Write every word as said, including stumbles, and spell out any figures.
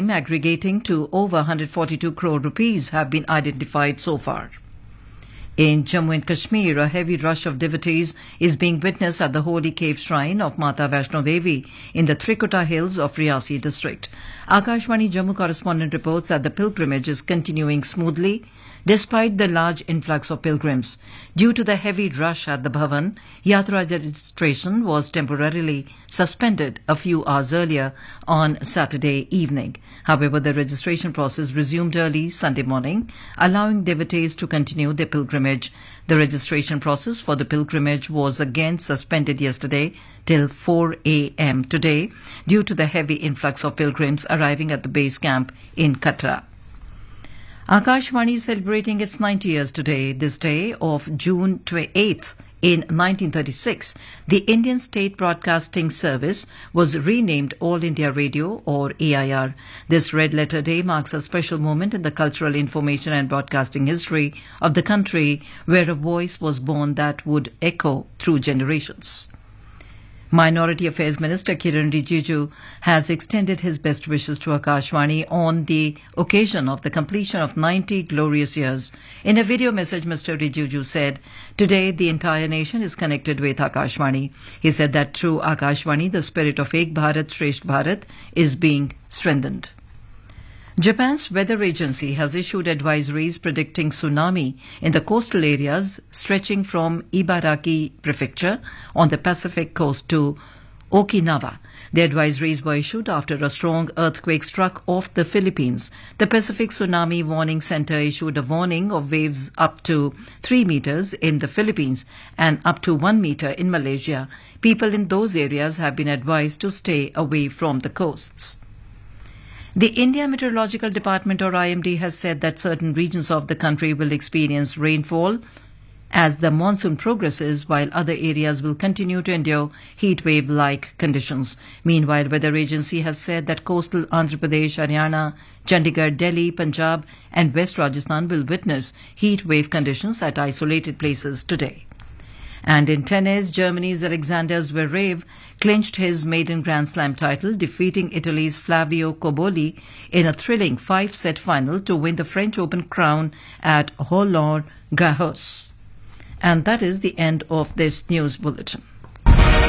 crime aggregating to over one hundred forty-two crore rupees have been identified so far. In Jammu and Kashmir, a heavy rush of devotees is being witnessed at the holy cave shrine of Mata Vaishno Devi in the Trikuta Hills of Riyasi district. Akashvani Jammu correspondent reports that the pilgrimage is continuing smoothly despite the large influx of pilgrims. Due to the heavy rush at the Bhavan, Yatra registration was temporarily suspended a few hours earlier on Saturday evening. However, the registration process resumed early Sunday morning, allowing devotees to continue their pilgrimage. The registration process for the pilgrimage was again suspended yesterday till four a m today due to the heavy influx of pilgrims arriving at the base camp in Katra. Akashvani is celebrating its ninety years today. This day of June eighth in nineteen thirty-six, the Indian State Broadcasting Service was renamed All India Radio or A I R. This Red Letter Day marks a special moment in the cultural information and broadcasting history of the country, where a voice was born that would echo through generations. Minority Affairs Minister Kiran Rijiju has extended his best wishes to Akashvani on the occasion of the completion of ninety glorious years. In a video message, Mister Rijiju said, "Today the entire nation is connected with Akashvani." He said that through Akashvani, the spirit of Ek Bharat Shresth Bharat is being strengthened. Japan's weather agency has issued advisories predicting tsunami in the coastal areas stretching from Ibaraki Prefecture on the Pacific coast to Okinawa. The advisories were issued after a strong earthquake struck off the Philippines. The Pacific Tsunami Warning Center issued a warning of waves up to three meters in the Philippines and up to one meter in Malaysia. People in those areas have been advised to stay away from the coasts. The India Meteorological Department or I M D has said that certain regions of the country will experience rainfall as the monsoon progresses, while other areas will continue to endure heat wave-like conditions. Meanwhile, weather agency has said that coastal Andhra Pradesh, Haryana, Chandigarh, Delhi, Punjab and West Rajasthan will witness heat wave conditions at isolated places today. And in tennis, Germany's Alexander Zverev clinched his maiden Grand Slam title, defeating Italy's Flavio Cobolli in a thrilling five-set final to win the French Open crown at Roland Garros. And that is the end of this news bulletin.